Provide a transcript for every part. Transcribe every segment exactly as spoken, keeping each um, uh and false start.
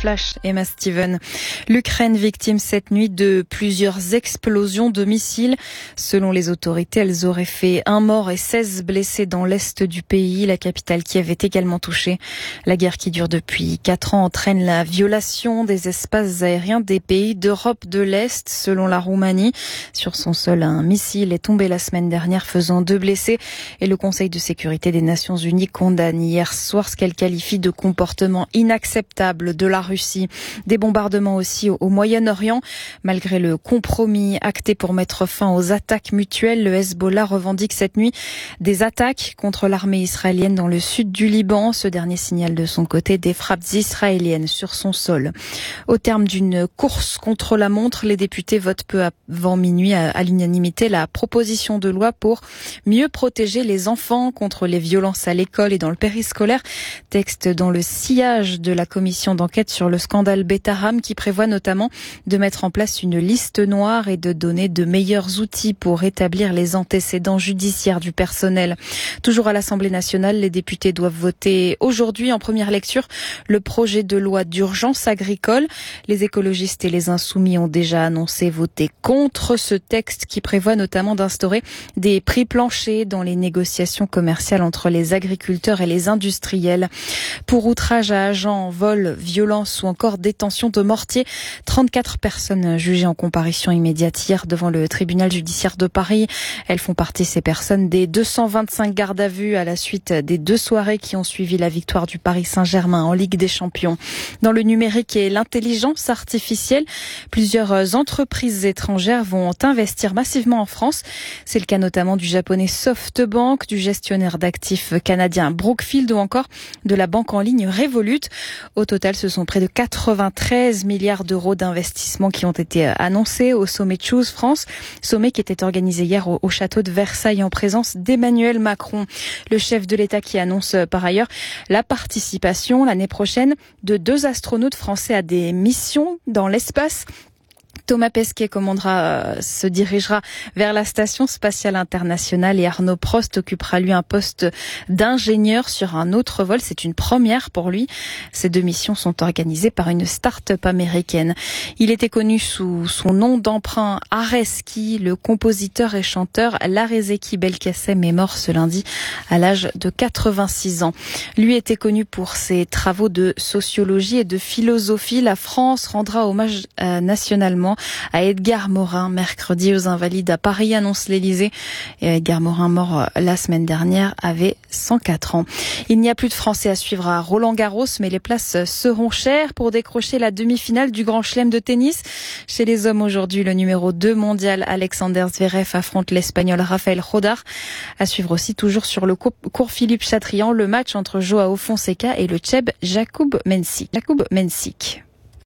Flash, Emma Steven. L'Ukraine victime cette nuit de plusieurs explosions de missiles. Selon les autorités, elles auraient fait un mort et seize blessés dans l'est du pays. La capitale Kiev est également touchée. La guerre qui dure depuis quatre ans entraîne la violation des espaces aériens des pays d'Europe de l'Est. Selon la Roumanie, sur son sol, un missile est tombé la semaine dernière, faisant deux blessés. Et le Conseil de sécurité des Nations Unies condamne hier soir ce qu'elle qualifie de comportement inacceptable de la Russie. Des bombardements aussi au Moyen-Orient. Malgré le compromis acté pour mettre fin aux attaques mutuelles, le Hezbollah revendique cette nuit des attaques contre l'armée israélienne dans le sud du Liban. Ce dernier signale de son côté des frappes israéliennes sur son sol. Au terme d'une course contre la montre, les députés votent peu avant minuit à, à l'unanimité la proposition de loi pour mieux protéger les enfants contre les violences à l'école et dans le périscolaire. Texte dans le sillage de la commission d'enquête sur le scandale Betaham qui prévoit notamment de mettre en place une liste noire et de donner de meilleurs outils pour établir les antécédents judiciaires du personnel. Toujours à l'Assemblée nationale, les députés doivent voter aujourd'hui en première lecture le projet de loi d'urgence agricole. Les écologistes et les insoumis ont déjà annoncé voter contre ce texte qui prévoit notamment d'instaurer des prix planchers dans les négociations commerciales entre les agriculteurs et les industriels. Pour outrage à agents, vol, violence ou encore détention de mortier, trente-quatre personnes jugées en comparution immédiate hier devant le tribunal judiciaire de Paris. Elles font partie, ces personnes, des deux cent vingt-cinq gardes à vue à la suite des deux soirées qui ont suivi la victoire du Paris Saint-Germain en Ligue des Champions. Dans le numérique et l'intelligence artificielle, plusieurs entreprises étrangères vont investir massivement en France. C'est le cas notamment du japonais SoftBank, du gestionnaire d'actifs canadien Brookfield ou encore de la banque en ligne Revolut. Au total, ce sont près de quatre-vingt-treize milliards d'euros d'investissements qui ont été annoncés au sommet Choose France, sommet qui était organisé hier au, au château de Versailles en présence d'Emmanuel Macron, le chef de l'État qui annonce par ailleurs la participation l'année prochaine de deux astronautes français à des missions dans l'espace. Thomas Pesquet commandera, euh, se dirigera vers la Station spatiale internationale et Arnaud Prost occupera lui un poste d'ingénieur sur un autre vol. C'est une première pour lui. Ces deux missions sont organisées par une start-up américaine. Il était connu sous son nom d'emprunt Areski. Le compositeur et chanteur Larezeki Belkacem est mort ce lundi à l'âge de quatre-vingt-six ans. Lui était connu pour ses travaux de sociologie et de philosophie. La France rendra hommage euh, nationalement à Edgar Morin, mercredi aux Invalides à Paris, annonce l'Élysée. Et Edgar Morin, mort la semaine dernière, avait cent quatre ans. Il n'y a plus de Français à suivre à Roland-Garros, mais les places seront chères pour décrocher la demi-finale du Grand Chelem de tennis. Chez les hommes aujourd'hui, le numéro deux mondial Alexander Zverev affronte l'Espagnol Rafael Jodar. À suivre aussi toujours sur le cours Philippe Chatrian, le match entre Joao Fonseca et le Tchèque Jakub Mensik. Jakub Mensik.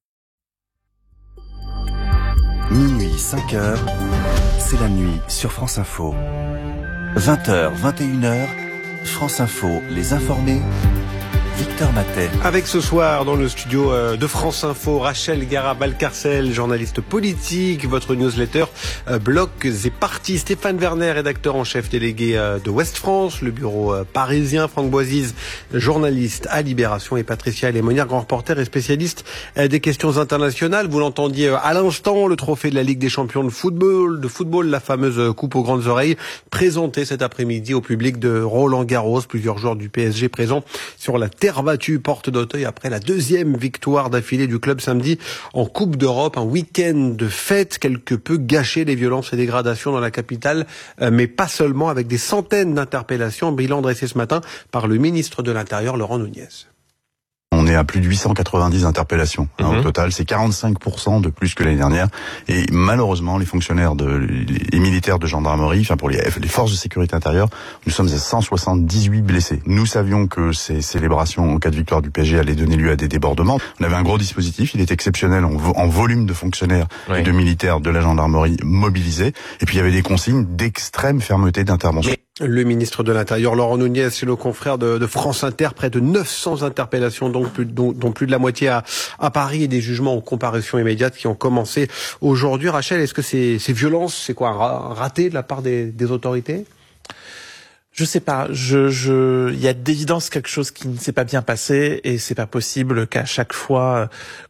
Minuit, cinq heures, c'est la nuit sur France Info. vingt heures, vingt et une heures, France Info, les informés, Victor Matet. Avec ce soir dans le studio de France Info, Rachel Gara-Balcarcel, journaliste politique, votre newsletter euh, Blocs et Partis, Stéphane Werner, rédacteur en chef délégué euh, de Ouest France, le bureau euh, parisien, Franck Boisise, journaliste à Libération, et Patricia Lémonière, grand reporter et spécialiste euh, des questions internationales. Vous l'entendiez euh, à l'instant, le trophée de la Ligue des champions de football, de football, la fameuse coupe aux grandes oreilles, présentée cet après-midi au public de Roland-Garros. Plusieurs joueurs du P S G présents sur la terre battue porte d'Auteuil après la deuxième victoire d'affilée du club samedi en Coupe d'Europe. Un week-end de fête quelque peu gâché, les violences et dégradations dans la capitale, mais pas seulement, avec des centaines d'interpellations. Bilan dressé ce matin par le ministre de l'Intérieur, Laurent Nunez. On est à plus de huit cent quatre-vingt-dix interpellations hein, mmh. au total, c'est quarante-cinq pour cent de plus que l'année dernière. Et malheureusement, les fonctionnaires de, les militaires de gendarmerie, enfin pour les, les forces de sécurité intérieure, nous sommes à cent soixante-dix-huit blessés. Nous savions que ces célébrations en cas de victoire du P S G allaient donner lieu à des débordements. On avait un gros dispositif, il est exceptionnel en, vo- en volume de fonctionnaires oui. et de militaires de la gendarmerie mobilisés. Et puis il y avait des consignes d'extrême fermeté d'intervention. Mais... Le ministre de l'Intérieur, Laurent Nunez, c'est le confrère de, de France Inter, près de neuf cents interpellations, donc plus, dont, dont plus de la moitié à, à Paris, et des jugements en comparution immédiate qui ont commencé aujourd'hui. Rachel, est-ce que ces, ces violences, c'est quoi, un raté de la part des, des autorités ? Je sais pas, je, je, il y a d'évidence quelque chose qui ne s'est pas bien passé, et c'est pas possible qu'à chaque fois